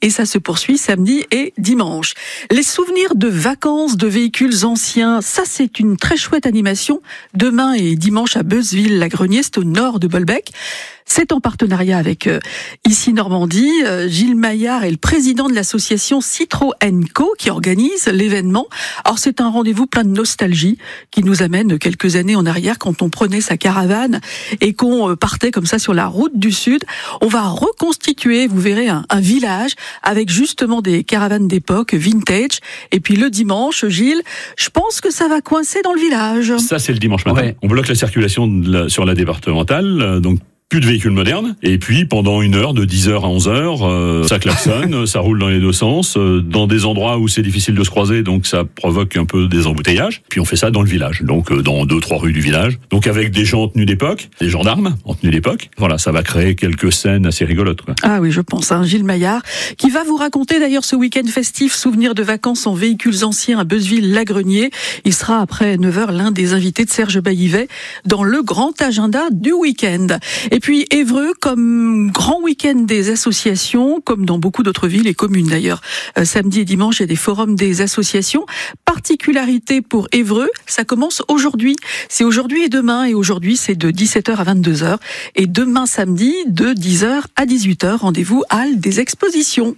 et ça se poursuit samedi et dimanche. Les souvenirs de vacances de véhicules anciens, ça c'est une très chouette animation. Demain et dimanche à Beuzeville-la-Grenier, c'est au nord de Bolbec. C'est en partenariat avec Ici Normandie. Gilles Maillard est le président de l'association Citroën Co qui organise l'événement. Alors c'est un rendez-vous plein de nostalgie qui nous amène quelques années en arrière quand on prenait sa caravane et qu'on partait comme ça sur la route du Sud. On va reconstituer, vous verrez, un village avec justement des caravanes d'époque vintage. Et puis le dimanche, Gilles, je pense que ça va coincer dans le village. Ça c'est le dimanche matin. Ouais. On bloque la circulation sur la départementale, donc plus de véhicules modernes, et puis pendant une heure, de 10h à 11h, ça klaxonne, ça roule dans les deux sens, dans des endroits où c'est difficile de se croiser, donc ça provoque un peu des embouteillages, puis on fait ça dans le village, donc dans 2-3 rues du village, donc avec des gens en tenue d'époque, des gendarmes en tenue d'époque, voilà, ça va créer quelques scènes assez rigolotes, quoi. Ah oui, je pense, Gilles Maillard, qui va vous raconter d'ailleurs ce week-end festif, souvenirs de vacances en véhicules anciens à Beuzeville-la-Grenier. Il sera après 9h l'un des invités de Serge Baillivet dans le grand agenda du week-end. Et puis Évreux, comme grand week-end des associations, comme dans beaucoup d'autres villes et communes d'ailleurs. Samedi et dimanche, il y a des forums des associations. Particularité pour Évreux, ça commence aujourd'hui. C'est aujourd'hui et demain. Et aujourd'hui, c'est de 17h à 22h. Et demain samedi, de 10h à 18h. Rendez-vous Halle des Expositions.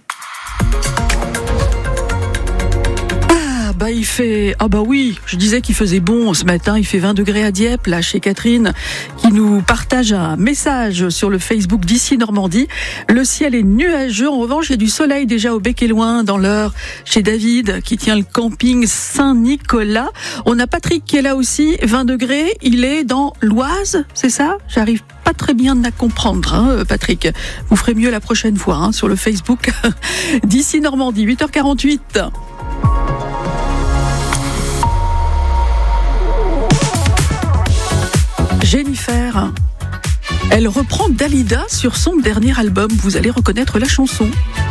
Il fait, oui, je disais qu'il faisait bon ce matin, il fait 20 degrés à Dieppe, là, chez Catherine, qui nous partage un message sur le Facebook d'Ici Normandie. Le ciel est nuageux, en revanche, il y a du soleil déjà au Bec et Loin, dans l'Eure, chez David, qui tient le camping Saint-Nicolas. On a Patrick qui est là aussi, 20 degrés, il est dans l'Oise, c'est ça? J'arrive pas très bien à comprendre, Patrick. Vous ferez mieux la prochaine fois, sur le Facebook d'Ici Normandie, 8h48. Jennifer, elle reprend Dalida sur son dernier album. Vous allez reconnaître la chanson.